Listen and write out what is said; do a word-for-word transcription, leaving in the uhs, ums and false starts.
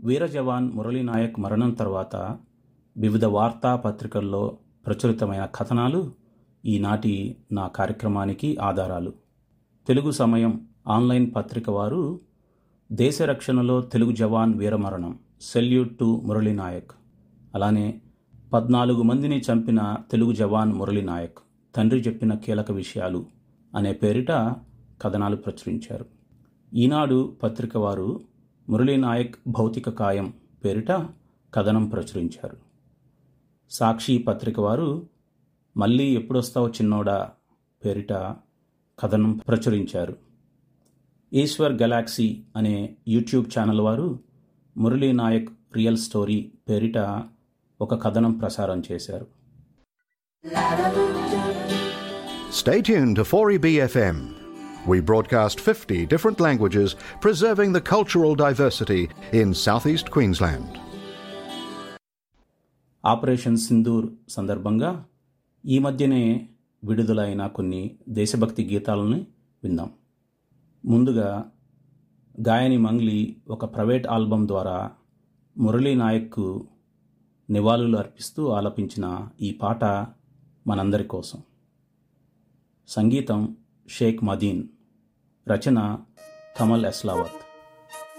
వీర జవాన్ మురళీ నాయక్ మరణం తర్వాత వివిధ వార్తాపత్రికల్లో ప్రచురితమైన కథనాలు ఈనాటి నా కార్యక్రమానికి ఆధారాలు. తెలుగు సమయం ఆన్లైన్ పత్రిక వారు దేశ రక్షణలో తెలుగు జవాన్ వీరమరణం, సెల్యూట్ టు మురళీ నాయక్, అలానే పద్నాలుగు మందిని చంపిన తెలుగు జవాన్ మురళీ నాయక్, తండ్రి చెప్పిన కీలక విషయాలు అనే పేరిట కథనాలు ప్రచురించారు. ఈనాడు పత్రిక వారు మురళీ నాయక్ భౌతిక కాయం పేరిట కథనం ప్రచురించారు. సాక్షి పత్రిక వారు మళ్ళీ ఎప్పుడొస్తావు చిన్నోడా పేరిట కథనం ప్రచురించారు. ఈశ్వర్ గెలాక్సీ అనే యూట్యూబ్ ఛానల్ వారు మురళీ నాయక్ రియల్ స్టోరీ పేరిట ఒక కథనం ప్రసారం చేశారు. Stay tuned to four E B F M. We broadcast fifty different languages, preserving the cultural diversity in southeast Queensland. Operation Sindoor సందర్భంగా ఈ మధ్యనే విడుదలైన కొన్ని దేశభక్తి గీతాలని విందాం. ముందుగా గాయని మంగ్లీ ఒక ప్రైవేట్ ఆల్బమ్ ద్వారా మురళీ నాయక్కు నివాళులు అర్పిస్తూ ఆలపించిన ఈ పాట మనందరి కోసం. సంగీతం షేక్ మదీన్, రచన కమల్ ఎస్లావత్.